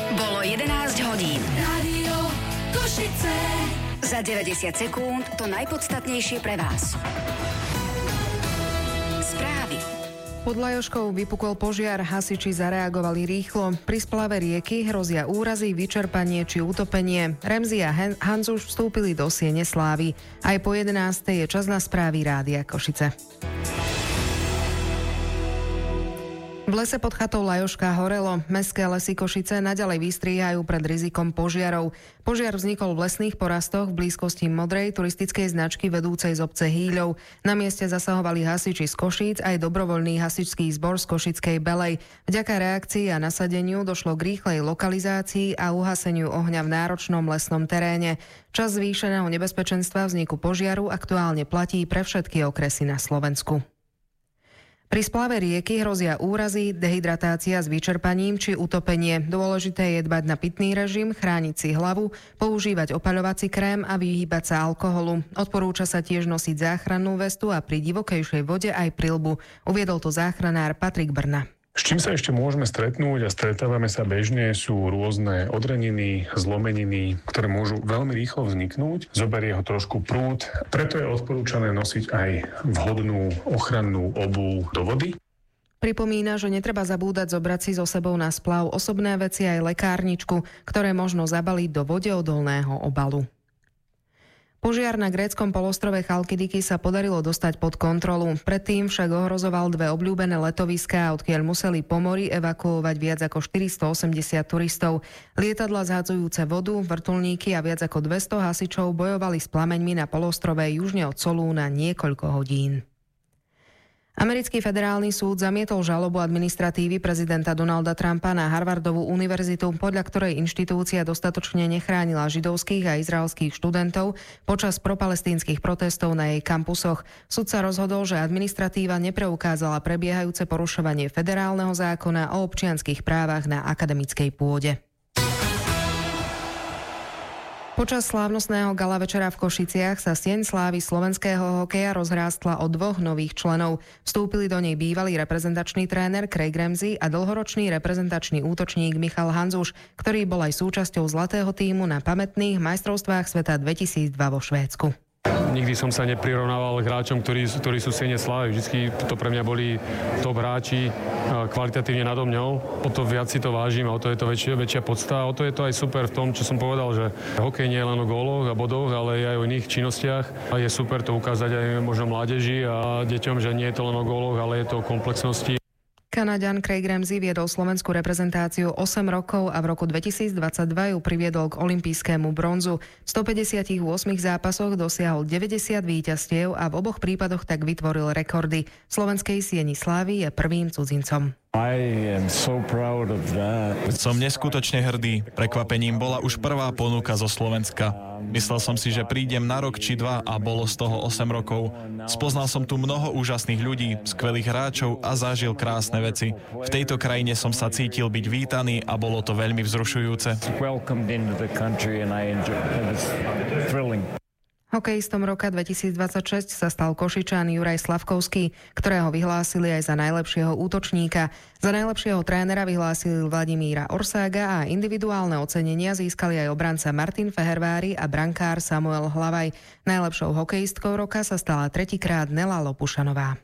Bolo 11 hodín. Rádio Košice. Za 90 sekúnd to najpodstatnejšie pre vás. Správy. Pod Lajoškou vypukol požiar, hasiči zareagovali rýchlo. Pri splave rieky hrozia úrazy, vyčerpanie či utopenie. Remzi a Hanzuš vstúpili do Siene slávy. Aj po 11. je čas na správy Rádia Košice. V lese pod chatou Lajoška horelo. Mestské lesy Košice naďalej vystrihajú pred rizikom požiarov. Požiar vznikol v lesných porastoch v blízkosti modrej turistickej značky vedúcej z obce Hýľov. Na mieste zasahovali hasiči z Košíc aj dobrovoľný hasičský zbor z Košickej Belej. Vďaka reakcii a nasadeniu došlo k rýchlej lokalizácii a uhaseniu ohňa v náročnom lesnom teréne. Čas zvýšeného nebezpečenstva vzniku požiaru aktuálne platí pre všetky okresy na Slovensku. Pri splave rieky hrozia úrazy, dehydratácia s vyčerpaním či utopenie. Dôležité je dbať na pitný režim, chrániť si hlavu, používať opaľovací krém a vyhýbať sa alkoholu. Odporúča sa tiež nosiť záchrannú vestu a pri divokejšej vode aj prilbu. Uviedol to záchranár Patrik Brna. S čím sa ešte môžeme stretnúť a stretávame sa bežne sú rôzne odreniny, zlomeniny, ktoré môžu veľmi rýchlo vzniknúť. Zoberie ho trošku prúd, preto je odporúčané nosiť aj vhodnú ochrannú obuv do vody. Pripomína, že netreba zabúdať zobrať si so sebou na splav osobné veci aj lekárničku, ktoré možno zabaliť do vodeodolného obalu. Požiar na gréckom polostrove Chalkidiki sa podarilo dostať pod kontrolu. Predtým však ohrozoval dve obľúbené letoviská, odkiaľ museli po mori evakuovať viac ako 480 turistov. Lietadla zhadzujúce vodu, vrtuľníky a viac ako 200 hasičov bojovali s plameňmi na polostrove južne od Solúna niekoľko hodín. Americký federálny súd zamietol žalobu administratívy prezidenta Donalda Trumpa na Harvardovú univerzitu, podľa ktorej inštitúcia dostatočne nechránila židovských a izraelských študentov počas propalestínskych protestov na jej kampusoch. Súd sa rozhodol, že administratíva nepreukázala prebiehajúce porušovanie federálneho zákona o občianskych právach na akademickej pôde. Počas slávnostného gala večera v Košiciach sa sieň slávy slovenského hokeja rozrástla o 2 nových členov. Vstúpili do nej bývalý reprezentačný tréner Craig Ramsey a dlhoročný reprezentačný útočník Michal Hanzuš, ktorý bol aj súčasťou zlatého tímu na pamätných majstrovstvách sveta 2002 vo Švédsku. Nikdy som sa neprirovnával k hráčom, ktorí sú siene slávy. Vždycky to pre mňa boli top hráči, kvalitatívne nado mňou. O to viac si to vážim a o to je to väčšia podsta. O to je to aj super v tom, čo som povedal, že hokej nie je len o góloch a bodoch, ale aj o iných činnostiach. A je super to ukázať aj možno mládeži a deťom, že nie je to len o góloch, ale je to o komplexnosti. Kanaďan Craig Ramsey viedol slovenskú reprezentáciu 8 rokov a v roku 2022 ju priviedol k olympijskému bronzu. V 158 zápasoch dosiahol 90 víťazstiev a v oboch prípadoch tak vytvoril rekordy. V slovenskej sieni slávy je prvým cudzincom. Som neskutočne hrdý. Prekvapením bola už prvá ponuka zo Slovenska. Myslel som si, že prídem na rok či 2 a bolo z toho 8 rokov. Spoznal som tu mnoho úžasných ľudí, skvelých hráčov a zažil krásne veci. V tejto krajine som sa cítil byť vítaný a bolo to veľmi vzrušujúce. Hokejistom roka 2026 sa stal Košičan Juraj Slavkovský, ktorého vyhlásili aj za najlepšieho útočníka. Za najlepšieho trénera vyhlásili Vladimíra Orsága a individuálne ocenenia získali aj obranca Martin Fehervári a brankár Samuel Hlavaj. Najlepšou hokejistkou roka sa stala tretíkrát Nela Lopušanová.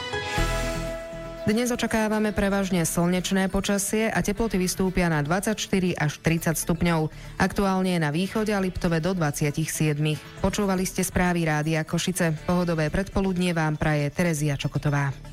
Dnes očakávame prevažne slnečné počasie a teploty vystúpia na 24 až 30 stupňov. Aktuálne je na východe a Liptove do 27. Počúvali ste správy Rádia Košice. Pohodové predpoludnie vám praje Terezia Čokotová.